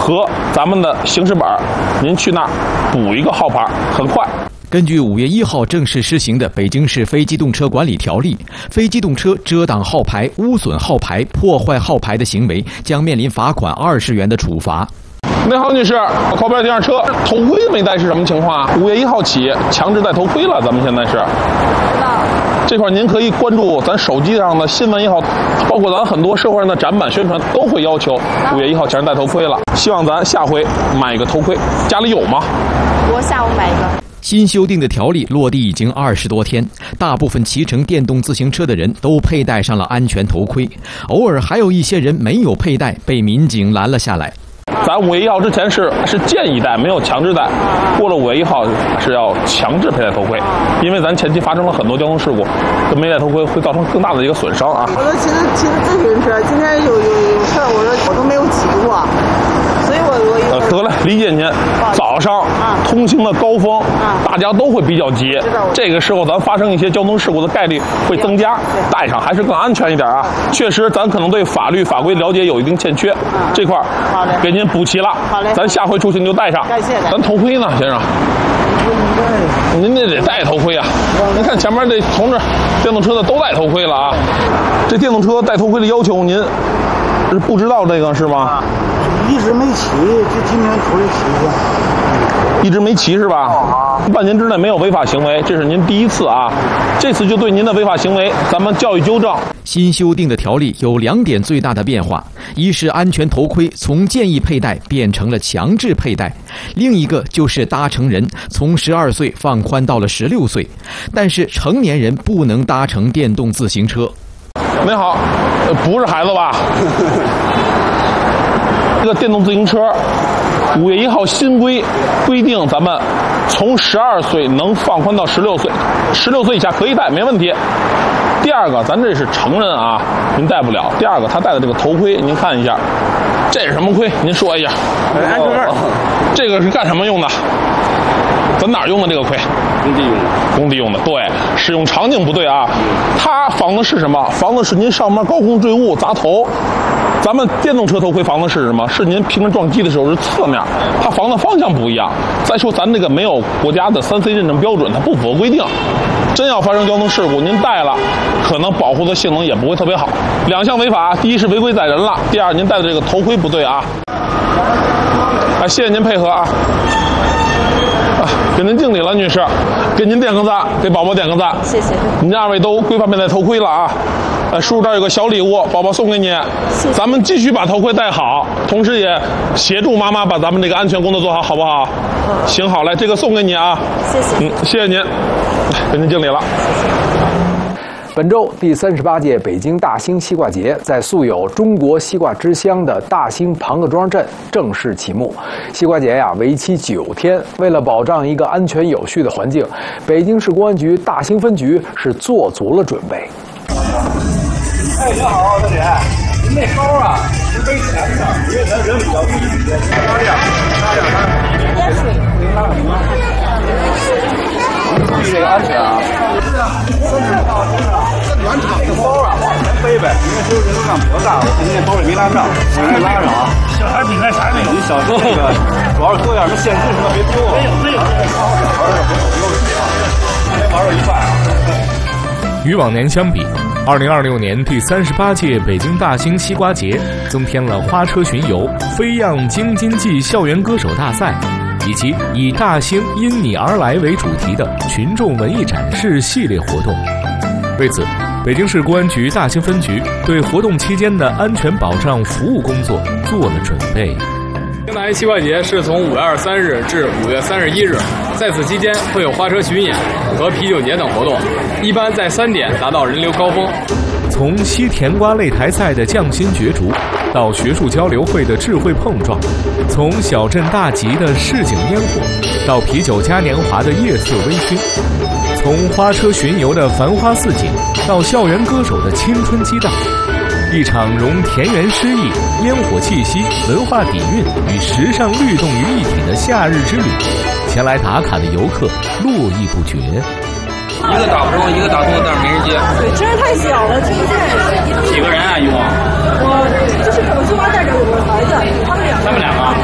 和咱们的行驶本，您去那儿补一个号牌，很快。 根据5月1号正式施行的《北京市非机动车管理条例》，非机动车遮挡号牌、污损号牌、破坏号牌的行为将面临罚款20元的处罚。 您好，女士，靠边停下车。头盔没戴是什么情况啊？5月1号起强制戴头盔了，咱们现在是。这块您可以关注咱手机上的新闻也好，包括咱很多社会上的展板宣传都会要求5月1号强制戴头盔了。希望咱下回买一个头盔，家里有吗？ 我下午买一个。 新修订的条例落地已经20多天，大部分骑乘电动自行车的人都佩戴上了安全头盔，偶尔还有一些人没有佩戴，被民警拦了下来。 咱5月1号之前是建议戴，没有强制戴。过了5月1号是要强制佩戴头盔，因为咱前期发生了很多交通事故，跟没戴头盔会造成更大的一个损伤啊。 我说骑自行车，今天有事儿，我都没有骑过。所以得了，理解您。早上通行的高峰，大家都会比较急，这个时候咱发生一些交通事故的概率会增加，戴上还是更安全一点啊。确实，咱可能对法律法规了解有一定欠缺，这块给您补齐了。 好嘞， 咱下回出行就戴上。 感谢。 咱头盔呢，先生？您这得戴头盔啊！您看前面这同志，电动车的都戴头盔了啊。这电动车戴头盔的要求，您是不知道这个是吗？ 一直没骑，就今天头一骑一下。 一直没骑是吧？半年之内没有违法行为，这是您第一次啊。这次就对您的违法行为，咱们教育纠正。 新修订的条例有2点最大的变化：一是安全头盔从建议佩戴变成了强制佩戴；另一个就是搭乘人从12岁放宽到了16岁，但是成年人不能搭乘电动自行车。 您好，不是孩子吧？这个电动自行车5月1号新规定，咱们从12岁能放宽到16岁，16岁以下可以戴，没问题。第二个，咱这是成人啊，您戴不了。第二个，他戴的这个头盔，您看一下，这是什么盔？您说一下。安全帽。这个是干什么用的？咱哪儿用的这个盔？工地用的。对，使用场景不对啊。它防的是什么？防的是您上面高空坠物砸头。咱们电动车头盔防的是什么？是您平时撞击的时候是侧面，它防的方向不一样。再说咱这个没有国家的3C 认证标准，它不符合规定。真要发生交通事故，您戴了，可能保护的性能也不会特别好。2项违法，第一是违规载人了，第二您戴的这个头盔不对啊。谢谢您配合啊。给您敬礼了，女士，给您点个赞，给宝宝点个赞， 谢谢。 您2位都规范佩戴头盔了啊。叔叔这儿有个小礼物，宝宝送给你。 谢谢。 咱们继续把头盔戴好，同时也协助妈妈把咱们这个安全工作做好，好不好？行，好嘞，这个送给你啊。 谢谢。 谢谢您，给您敬礼了。 本周第38届北京大兴西瓜节在素有中国西瓜之乡的大兴庞各庄镇正式启幕。西瓜节为期9天，为了保障一个安全有序的环境，北京市公安局大兴分局是做足了准备。 哎，您好，大姐，您那包啊，是背钱的，因为咱人比较密集，拉点， 点水。 您拉什么？注意这个安全啊！是啊，原厂的包啊，往前背呗，因为只有人流量比较大，我看您那包里没拉上，我给拉上啊。小孩挺干啥那个？你小心那个，主要是搁点什么现金什么别丢了。没有。别走丢啊！先玩到一半啊。 与往年相比，2026年第38届北京大兴西瓜节增添了花车巡游、飞漾京津冀校园歌手大赛，以及以大兴因你而来为主题的群众文艺展示系列活动。为此，北京市公安局大兴分局对活动期间的安全保障服务工作做了准备。 北京大兴西瓜节是从5月23日至5月31日，在此期间会有花车巡演和啤酒节等活动，一般在3点达到人流高峰。 从西甜瓜擂台赛的匠心角逐，到学术交流会的智慧碰撞，从小镇大集的市井烟火，到啤酒嘉年华的夜色微醺，从花车巡游的繁花似锦，到校园歌手的青春激荡，一场融田园诗意、烟火气息、文化底蕴与时尚律动于一体的夏日之旅，前来打卡的游客络绎不绝。 一个打不中，一个打通，但是没人接。 对，真是太小了，听不见。 几个人啊，一共？ 我就是我就带着我孩子，他们两个。